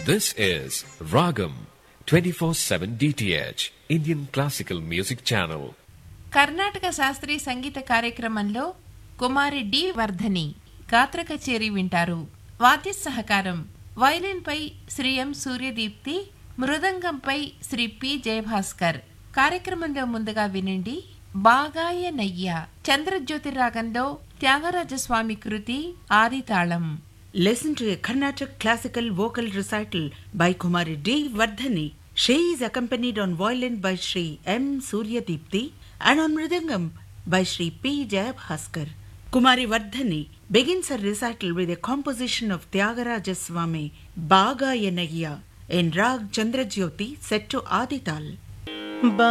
This is Ragam 24/7 DTH Indian Classical Music Channel. Karnataka శాస్త్రీయ సంగీత కార్యక్రమంలో కుమారి D Vardhani గాత్ర కచేరీ వింటారు. వాద్య సహకారం వయలిన్పై శ్రీ ఎం సూర్యదీప్తి, మృదంగంపై శ్రీ పి జయభాస్కర్. కార్యక్రమంలో ముందుగా వినండి బాగాయ నయ్య, చంద్రజ్యోతి రాగంలో త్యాగరాజస్వామి కృతి ఆదితాళం. Listen to a Carnatic classical vocal recital by Kumari D. Vardhani. She is accompanied on violin by Sri M. Suryadipti and on mridangam by Sri P. Jayabhaskar. Kumari Vardhani begins her recital with a composition of Tyagaraja Swami Bhagayanaya in Rag Chandrajyoti set to Adital.